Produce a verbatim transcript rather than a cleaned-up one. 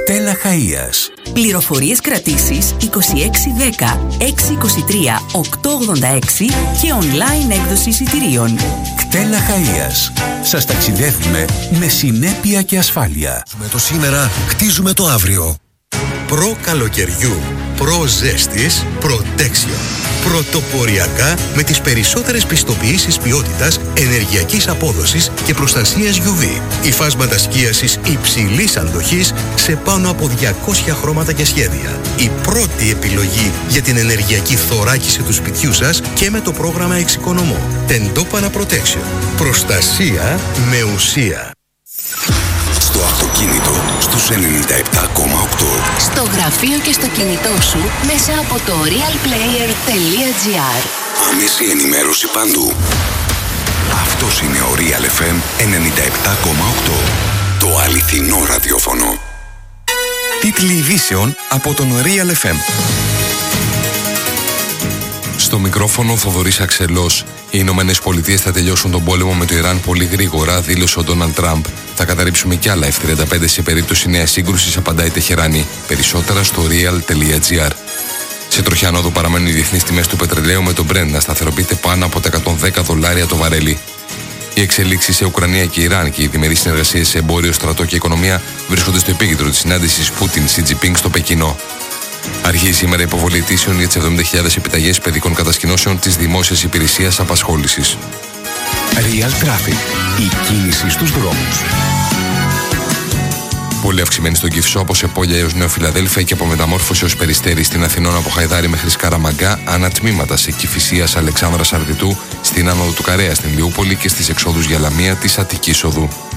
Κτέλα Χαΐας. Πληροφορίες κρατήσεις είκοσι έξι δέκα έξι είκοσι τρία οκτώ ογδόντα έξι και online έκδοση εισιτηρίων. Κτέλα Χαΐας. Σας ταξιδεύουμε με συνέπεια και ασφάλεια. Με το σήμερα χτίζουμε το αύριο. Προ καλοκαιριού, προ ζέστης, Protection. Πρωτοποριακά με τις περισσότερες πιστοποιήσεις ποιότητας, ενεργειακής απόδοσης και προστασίας γιου βι. Υφάσματα σκίασης υψηλής αντοχής σε πάνω από διακόσια χρώματα και σχέδια. Η πρώτη επιλογή για την ενεργειακή θωράκιση του σπιτιού σας και με το πρόγραμμα Εξοικονομώ. Τεντόπανα Protection. Προστασία με ουσία. Στο αυτοκίνητο στους ενενήντα επτά κόμμα οκτώ. Στο γραφείο και στο κινητό σου μέσα από το real player τελεία τζι άρ. Άμεση ενημέρωση παντού. Αυτός είναι ο Real εφ εμ ενενήντα επτά κόμμα οκτώ. Το αληθινό ραδιόφωνο. Τίτλοι ειδήσεων από τον Real εφ εμ. Στο μικρόφωνο Θοδωρής Αξελός. Οι Ηνωμένες Πολιτείες θα τελειώσουν τον πόλεμο με το Ιράν πολύ γρήγορα, δήλωσε ο Ντόναλντ Τραμπ. Θα καταρρύψουμε κι άλλα εφ τριάντα πέντε σε περίπτωση νέας σύγκρουσης, απαντάει η Τεχεράνη. Περισσότερα στο real τελεία τζι άρ. Σε τροχιά ανόδου παραμένουν οι διεθνείς τιμές του πετρελαίου, με τον Brent να σταθεροποιείται πάνω από τα εκατόν δέκα δολάρια το βαρέλι. Οι εξελίξεις σε Ουκρανία και Ιράν και οι διμερείς συνεργασίες σε εμπόριο, στρατό και οικονομία βρίσκονται στο επίκεντρο της συνάντησης Πούτιν-Σι Τζινπίνγκ στο Πεκίνο. Αρχίζει σήμερα η υποβολή αιτήσεων για τις εβδομήντα χιλιάδες επιταγές παιδικών κατασκηνώσεων της Δημόσιας Υπηρεσίας Απασχόλησης. Real Traffic. Η κίνηση στους δρόμους. Πολύ αυξημένη στον Κυφσό από Σεπόλια έως Νέο Φιλαδέλφια και από Μεταμόρφωση ως Περιστέρη, στην Αθηνών από Χαϊδάρη μέχρι Σκαραμαγκά, ανατμήματα σε Κηφισίας Αλεξάνδρας Αρδιτού, στην άνοδο του Καρέα στην Λιούπολη και στις εξόδους για Λαμία της Αττικής Οδού.